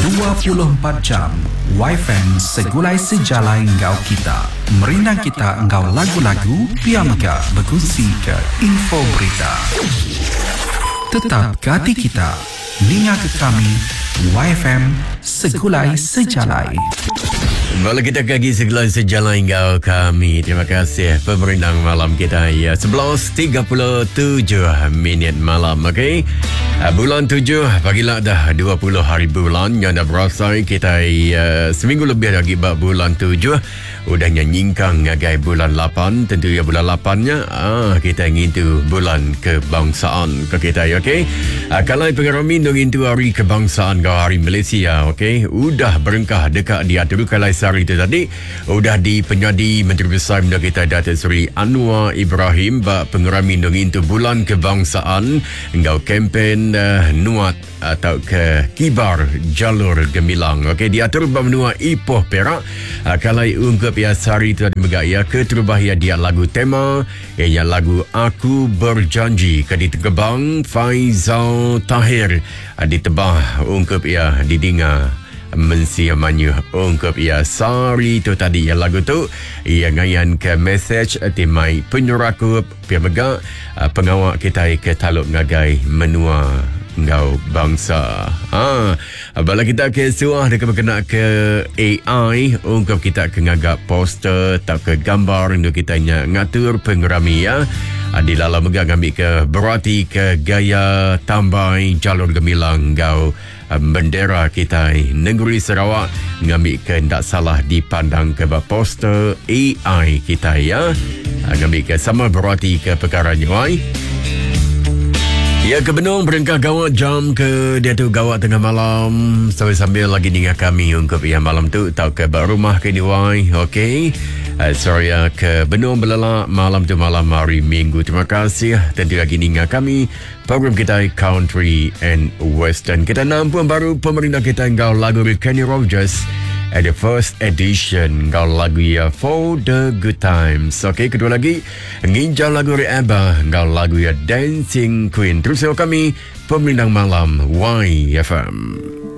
24 jam YFM segulai sejalai engkau kita. Merinang kita engkau lagu-lagu, piamga berkongsi ke info berita. Tetap ke hati kita, ninga ke kami, YFM segulai sejalai. Malah kita kaki segala sejalan engkau kami. Terima kasih pemerintah malam kita ya 11.37 malam. Okey, bulan 7 bagilah dah 20 hari bulan yang dah berasai kita seminggu lebih lagi bab bulan 7 udahnya nyingkang ngagai bulan 8. Tentu ya bulan 8-nya kita ingin tu bulan kebangsaan ke kita ya. Okey, kalau pengerami ingin tu hari kebangsaan ke hari Malaysia. Okey, udah berengkah dekat diatur kalau hari itu tadi udah di penyadi Menteri Besar Minda kita Datuk Seri Anwar Ibrahim bak pengerami dongin tu bulan kebangsaan engkau kempen nuat atau ke kibar jalur gemilang. Okey, diatur benua Ipoh Perak kalau ungkap ya hari itu tadi megaya ke terbahaya dia lagu tema ianya lagu Aku Berjanji ke ditekebang Faizal Tahir ditebah ungkap ya didinga mensia manyu ungkap ia sorry tu tadi ya lagu tu ia ngayan ke message timai penyurakup pia mega pengawak kita ke taluk ngagai menua ngau bangsa. Bala kita ke suah dekat berkenaan ke AI ungkap kita ke ngagak poster tak ke gambar untuk kita ngatur pengerami ya. Di dalam mega ngambil ke berarti ke gaya tambai jalur gemilang ngau bendera kita negeri Sarawak ngambil ke tak salah dipandang ke poster AI kita ya. Ngambil ke sama berarti ke perkara nyuai. Ya, ke Benung berengkah gawat jam ke dia tu gawat tengah malam sambil lagi dengan kami ungkap ya malam tu tau ke rumah ke niwai. Okey, sorry ya ke Benung belala malam tu malam hari Minggu. Terima kasih tentu lagi dengan kami program kita Country and Western. Kita nampuan baru pemerintah kita engkau lagu Kenny Rogers at the first edition engkau lagu ya For the Good Times. Okey, kedua lagi nginjal lagu Abba engkau lagu ya Dancing Queen. Terus kami pemerintah malam YFM.